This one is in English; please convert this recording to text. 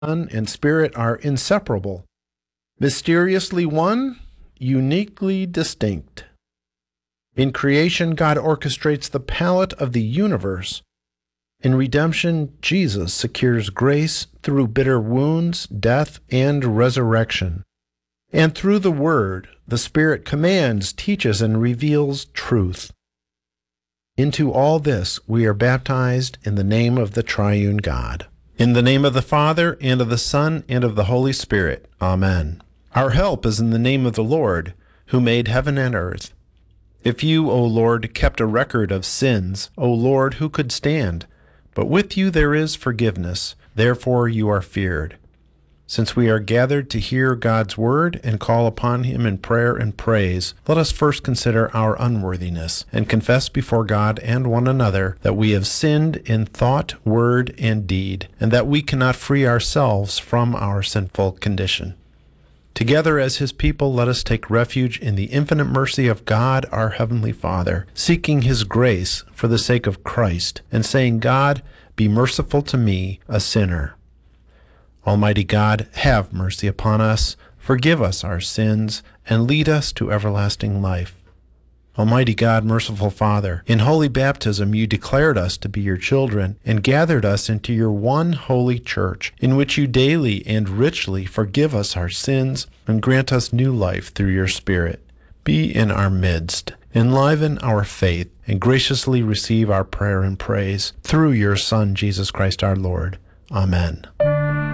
Son and Spirit are inseparable, mysteriously one, uniquely distinct. In creation, God orchestrates the palette of the universe. In redemption, Jesus secures grace through bitter wounds, death, and resurrection. And through the Word, the Spirit commands, teaches, and reveals truth. Into all this we are baptized in the name of the triune God. In the name of the Father, and of the Son, and of the Holy Spirit. Amen. Our help is in the name of the Lord, who made heaven and earth. If you, O Lord, kept a record of sins, O Lord, who could stand? But with you there is forgiveness, therefore you are feared. Since we are gathered to hear God's word and call upon him in prayer and praise, let us first consider our unworthiness and confess before God and one another that we have sinned in thought, word, and deed, and that we cannot free ourselves from our sinful condition. Together as his people, let us take refuge in the infinite mercy of God, our Heavenly Father, seeking his grace for the sake of Christ, and saying, God, be merciful to me, a sinner. Almighty God, have mercy upon us, forgive us our sins, and lead us to everlasting life. Almighty God, merciful Father, in holy baptism you declared us to be your children and gathered us into your one holy church, in which you daily and richly forgive us our sins and grant us new life through your Spirit. Be in our midst, enliven our faith, and graciously receive our prayer and praise through your Son, Jesus Christ our Lord. Amen.